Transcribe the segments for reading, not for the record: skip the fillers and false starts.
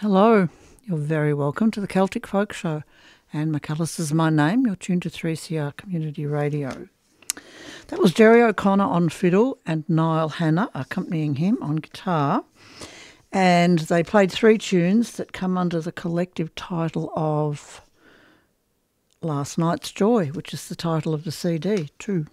Hello, you're very welcome to the Celtic Folk Show. Anne McAllis is my name. You're tuned to 3CR Community Radio. That was Jerry O'Connor on fiddle and Niall Hanna accompanying him on guitar. And they played three tunes that come under the collective title of Last Night's Joy, which is the title of the CD too.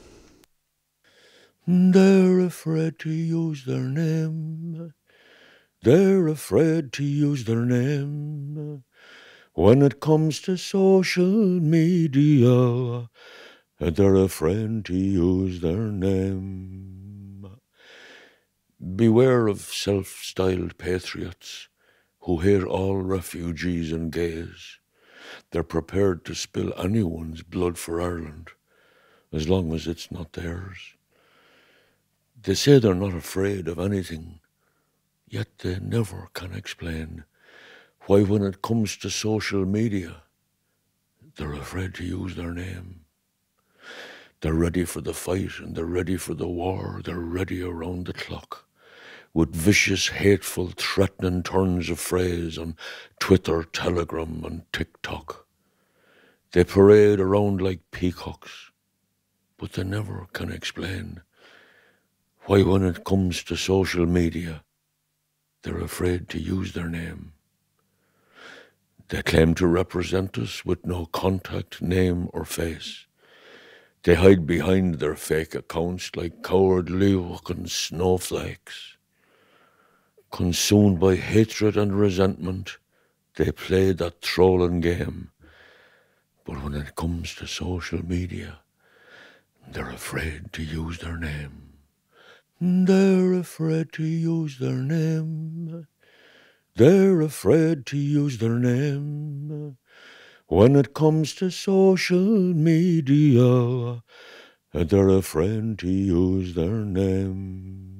They're afraid to use their name. They're afraid to use their name. When it comes to social media, they're afraid to use their name. Beware of self-styled patriots who hate all refugees and gays. They're prepared to spill anyone's blood for Ireland, as long as it's not theirs. They say they're not afraid of anything, yet they never can explain why when it comes to social media, they're afraid to use their name. They're ready for the fight and they're ready for the war. They're ready around the clock with vicious, hateful, threatening turns of phrase on Twitter, Telegram and TikTok. They parade around like peacocks, but they never can explain why when it comes to social media, they're afraid to use their name. They claim to represent us with no contact, name or face. They hide behind their fake accounts like cowardly fucking snowflakes. Consumed by hatred and resentment, they play that trolling game. But when it comes to social media, they're afraid to use their name. They're afraid to use their name. They're afraid to use their name. When it comes to social media, they're afraid to use their name.